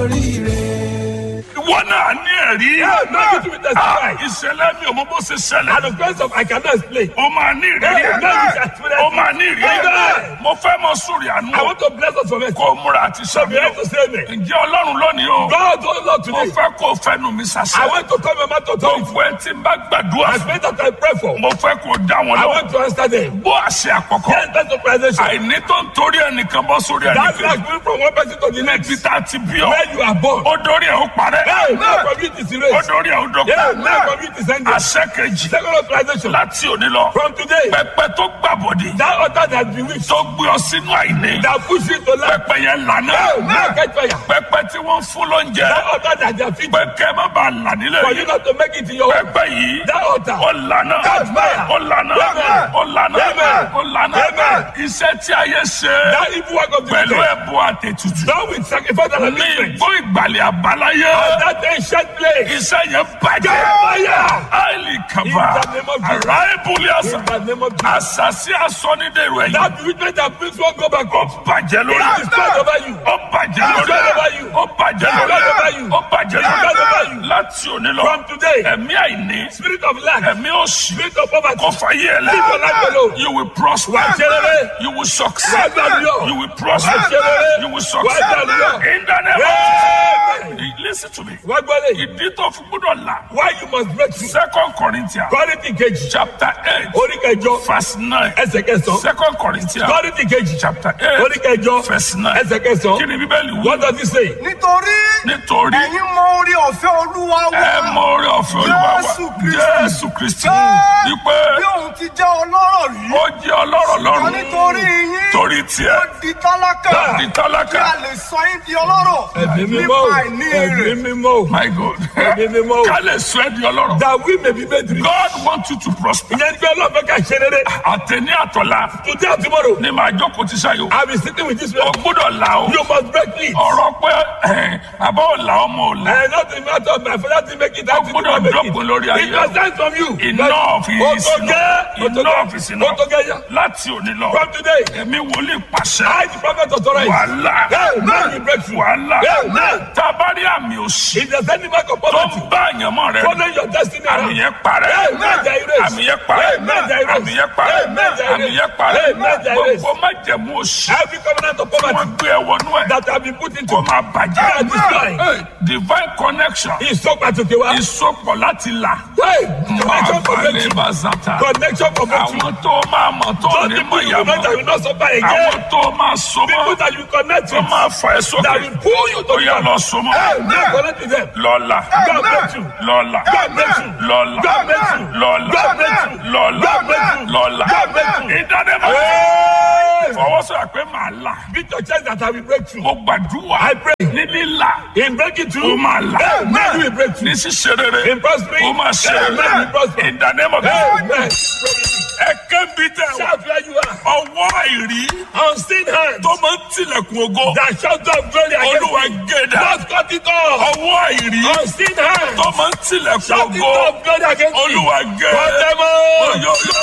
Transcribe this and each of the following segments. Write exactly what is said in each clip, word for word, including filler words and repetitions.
oríire. Wọ́n náà ní ẹ̀rí. Yeah, no need to be testified. Ìṣẹ̀lẹ̀ mi ò mọ bó ṣe ṣẹlẹ̀. And the grace of I cannot explain. Ó máa ní ìrírí. Yeah, no need to explain. Ó máa ní ìrírí. Amen. Mo fẹ́ mọ sórí àánú. I want to bless us from it. Kó o múra àti So be sàmì. able to say amen. Ǹjẹ́ Ọlọ́run lónìí o? God, oh Lord, Mo today, fẹ́ kó o fẹ́nu mi I ṣàṣẹ. want to come and mouth authority. Gbogbo ẹ tí ń bá gbàdúrà As fún. many that I pray for, Mo fẹ́ kó o dá wọn I lọ. want to answer them. Bó àṣẹ àkọ́kọ́. Yes, that's the presentation. Àìní tó ń torí ẹnìkan bọ́ sórí That's ẹnìkan. like going from one person to the next. Níbi tá a ti bí ọ. Where you are born. Ó dórí ẹ̀ ó parẹ́. Hey, now from it is Ó erased. dórí ẹ̀ ó Yeah, dọ̀kọ̀. now from it is ended. Àṣẹ kejì. Second authorization. Láti òní lọ. From today, Pẹpẹ tó gbàbọ̀dé. that altar that bewitched, Tó gbé ọ sínú àìní. that pushed you to life, Pẹpẹ yẹn lànà. hey, now catch fire. Pẹpẹ tí wọ́n fún lóúnjẹ. That altar that they are feeding, Pẹpẹ má bàa là nílẹ̀ for you yìí. not to make it in your home. Pẹpẹ yìí. That altar, Ó lànà. Catch fire. Ó lànà. Amen. Ó lànà. Amen. Ó lànà. Amen. Iṣẹ́ tí ayé ṣe. that evil work of the Pẹ̀lú wicked, ẹ̀bùn àtètùtù. done with sacrifice and Ní atonement, ìgbó ìgbàlẹ̀ àbáláyé. that ancient place, Iṣẹ́ yẹn bàjẹ́. fire, Áìlì kàbà. In the name of Jesus. Àrà ìbúlé àṣà. in the name of Jesus. Àṣàṣì àsọnídèrú ẹ̀yìn. That bewitchment that brings one go back Ó up, bàjẹ́ lórí. it is spread over you. Ó bàjẹ́ It's lórí. spread over you. Ó bàjẹ́ It's lórí. spread over you. Ó bàjẹ́ It's spread over lórí. you. Láti òní lọ. From today, Ẹ̀mí àìní. spirit of lack, Ẹ̀mí òṣì. spirit of poverty, Kò fàyè ẹ̀ leave your life lẹ́. alone. You will prosper. Wà á ṣe rere. You will succeed. Wà á gbàdúrà. You will prosper. Wà á ṣe rere. You will Wà á succeed. gbàdúrà. In the name Amen. of Jesus. Listen to me. Wá gbọ́ lè. Ìdí tó fi gbọ́dọ̀ là. Why you must break through? Second Corinthians Kọ́rìntì kejì, chapter eight orí kẹjọ, verse nine. ẹsẹ̀ kẹsàn-án. Second Corinthians Kọ́rìntì kejì, chapter eight orí kẹjọ, verse nine. ẹsẹ̀ kẹsàn-án. Kí ni Bíbélì wí? What does it say? nítorí Nítorí ẹ̀yin mọ orí ọ̀fẹ́ olúwa ẹ wa mọ orí ọ̀fẹ́ Olúwa wa. Jésù Kristi. Jésù Kristi. Jẹ́ Wípé bí òun ti jẹ́ ọlọ́rọ̀ rí ó jẹ́ ọlọ́rọ̀ wọn lọ́rùn. nítorí yín Torí ó tiẹ̀ di tálákà di kí tálákà. a lè sọ yín di ọlọ́rọ̀ Ẹ̀mí mímọ́, nípa àìní ẹ̀mí rẹ̀. mímọ́, My God. ẹ̀mí mímọ́. Ká lè sọ ẹ́ di ọlọ́rọ̀. That we may be made rich. God wants you to prosper. Ìyẹn gbé ọlọ́fẹ́ ká ṣe rere. Àtẹ̀ní àtọ̀la Today and tomorrow, ni màá jókòó ti ṣayò. I will be sitting with this Ó man. gbọ́dọ̀ là ó. You must break it. Ọ̀rọ̀ pé ẹ̀, àbá ò là ọmọ ò là. And not the matter of my father to make it. I Ó gbọ́dọ̀ dọ́kun lórí ayé. It was sent from you. Enough is enough. Enough is enough. Otogeya. Láti òní lọ. From today, Èmi wòlíì pàṣẹ. I, the prophet, authorize. Wàhálà. Amen. You break through. Wàhálà. Amen. Tá a bá rí àmì òṣì If there's any mark of tó poverty, ń bá àyànmọ́ rẹ̀ follow your destiny àmì around. yẹn parẹ́. Amen. They erase. Àmì yẹn parẹ́. Amen. They erase. Àmì yẹn parẹ́. Amen. They Àmì erase. yẹn parẹ́. Amen. They erase. Gbogbo májẹ̀mú òṣì Every covenant of wọ́n poverty gbé ẹ wọnú ẹ̀ that have been put into kó máa God bàjẹ́. destroy. Hey, divine connection. Is so pàtàkì wa. Ìsopọ̀ láti là. Hey, Máa connection for balẹ̀ breakthrough. bá zata. Connection for breakthrough. Àwọn tó máa mọ̀ tó Those ní people mọ̀ you connect that ìyàmọ̀. will not suffer Àwọn again. tó máa so People mọ́ that you connect tó with máa fà ẹ́ that sókè. will pull you to Ó yá the lọ so mọ́. Amen. Connect with them. Lọ́la. God bless you. Lọ́la. God bless you. Lọ́la. God bless you. Lọ́la. God bless you. Lọ́la. God bless you. Lọ́la. God bless you. Ìdánimọ̀. Hey! Fọwọ́sọ̀rọ̀ pé màá là. Beat your chest that I will break through. Mo gbàdúrà. I pray. Ní lílà. In breaking Ó through, máa là. Amen. You will break Ní through. ṣíṣe rere. In prospering, Ó máa ṣe Amen. You rere. will prosper. Ìdánimọ̀. Amen. Ẹ̀kẹ́ bí tẹ̀ wá. Shout where you are. Ọwọ́ àìrí Unseen hands tó máa ń tilẹ̀kùn ògo. that shout of glory Olúwa against me. gẹ̀dà. Just cut it off. Ọwọ́ àìrí Unseen hands tó máa ń tilẹ̀kùn shout it ògo. off glory against me. Olúwa Cut gẹ̀dà. them off. Oyo yo.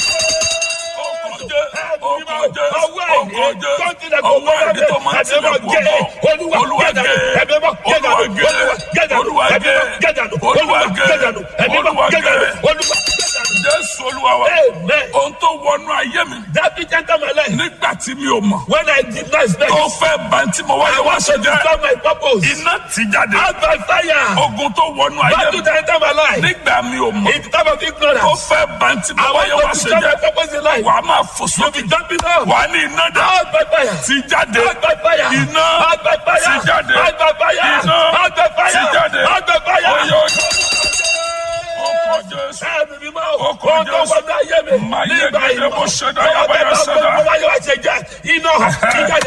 Ọkọ̀jẹ́. Ọkọ̀jẹ́. Ọkọ̀jẹ́. Ọwọ́ àìrí tó máa ń tilẹ̀kùn ògo. Olúwa gẹ̀. Olúwa gẹ̀. Olúwa gẹ̀. Olúwa gẹ̀. Olúwa gẹ̀. Olúwa gẹ̀. Jésù Olúwa wa. Amen. Ohun tó wọnú ayé mi. That which enter my life Nígbà tí mi ò mọ̀. when I did not expect Tó it. fẹ́ bá tí mo wáyé I wá want ṣe to jẹ́. discover my purpose. Iná ti jáde. Out by fire. Ogun tó wọnú ayé That mi. which enter my life Nígbà mi ò mọ̀. in the time of Tó ignorance. fẹ́ bá tí mo I wáyé want wá to ṣe discover my jẹ́. purpose in life. Wàá máa fò You'll sókè. be jumping up. Wàá ní iná dá. Out by fire. Ti jáde. Out by fire. Iná. Out by fire. Ti jáde. Out by fire. Iná. Out by fire. Ti jáde. Out by fire. Oyo yo. Ọkọ̀ Jésù. Ẹ̀mí mi máa Ọkọ̀ kọ́ ọ̀dọ́ Jésù. wọnú ayé mi. Máa yẹ Nígbà gẹ́gẹ́ ìmọ̀. bó ṣe dá, Ọwọ́ yàbá yà bẹ́ẹ̀ bá sẹ́dá. gbogbo wáyé wá ṣe jẹ́ iná. Ìjáde.